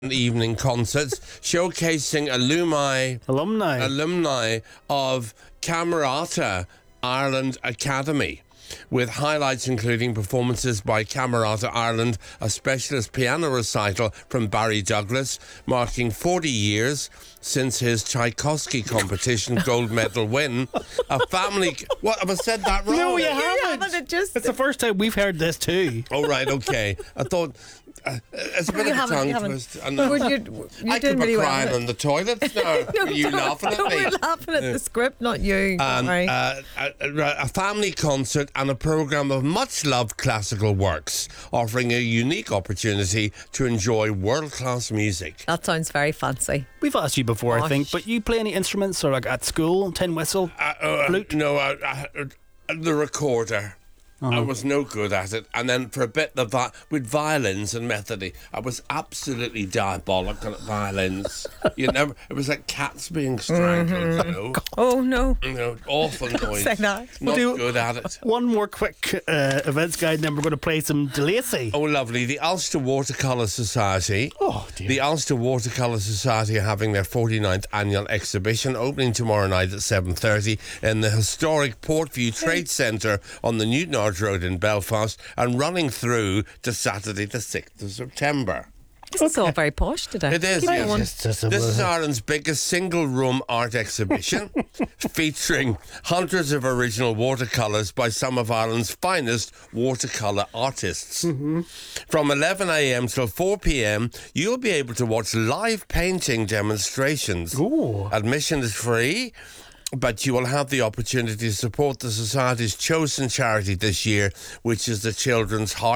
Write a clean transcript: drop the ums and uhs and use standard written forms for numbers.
evening concerts showcasing alumni of Camerata Ireland Academy, with highlights including performances by Camerata Ireland, a specialist piano recital from Barry Douglas, marking 40 years since his Tchaikovsky competition gold medal win. A family... What? Have I said that wrong? No, you haven't. It's the first time we've heard this too. Oh, right, okay. I thought... it's a bit of a tongue twist. I could be crying on the toilet. No, are you laughing at me? We're laughing at the script, not you. A family concert and a programme of much-loved classical works, offering a unique opportunity to enjoy world-class music. That sounds very fancy. We've asked you before, I think, but you play any instruments or like at school, tin whistle, flute? No, the recorder. I was no good at it, and then for a bit with violins and methody, I was absolutely diabolical at violins. It was like cats being strangled. You know? Oh no! Awful noise. Say that. Not good at it. One more quick events guide, and then we're going to play some DeLacy. Oh, lovely! The Ulster Watercolour Society. Oh dear. The Ulster Watercolour Society are having their 49th annual exhibition, opening tomorrow night at 7:30 in the historic Portview Trade Centre on the Newton Road in Belfast, and running through to Saturday the 6th of September. This is all very posh today. It is, yes. This is Ireland's biggest single-room art exhibition, featuring hundreds of original watercolours by some of Ireland's finest watercolour artists. From 11 a.m. till 4 p.m, you'll be able to watch live painting demonstrations. Ooh. Admission is free, but you will have the opportunity to support the Society's chosen charity this year, which is the Children's Heart